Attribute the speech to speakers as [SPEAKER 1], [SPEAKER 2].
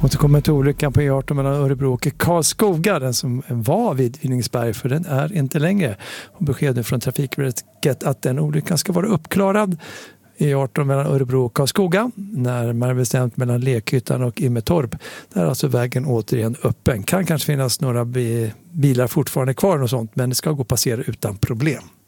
[SPEAKER 1] Återkommer till olyckan på E18 mellan Örebro och Karlskoga, den som var vid Villingsberg, för den är inte längre. Och beskedet från Trafikverket att den olyckan ska vara uppklarad. E18 mellan Örebro och Karlskoga, närmare bestämt mellan Lekhyttan och Immetorp. Där är alltså vägen återigen öppen. Kan kanske finnas några bilar fortfarande kvar och sånt, men det ska gå att passera utan problem.